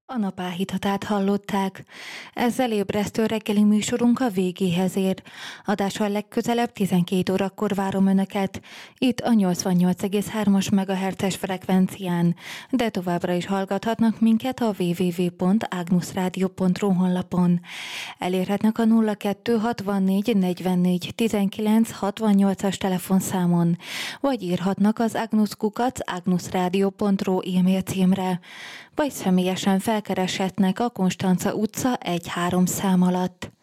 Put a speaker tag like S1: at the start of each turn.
S1: A nap áhítatát hallották. Ezzel ébresztő reggeli műsorunk a végéhez ér. Adással legközelebb 12 órakor várom Önöket. Itt a 88,3-as MHz-es frekvencián. De továbbra is hallgathatnak minket a www.agnusradio.ru honlapon. Elérhetnek a 0264 44 19 68-as telefonszámon, vagy írhatnak az agnus@agnusradio.ru e-mail címre, vagy személyesen felkereshetnek a Konstanca utca 1-3 szám alatt.